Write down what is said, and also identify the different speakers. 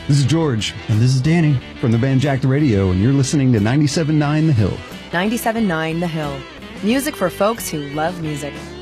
Speaker 1: This is George
Speaker 2: And this is Danny.
Speaker 1: from the band Jack the Radio, and you're listening to 97.9 The Hill.
Speaker 3: 97.9 The Hill. Music for folks who love music.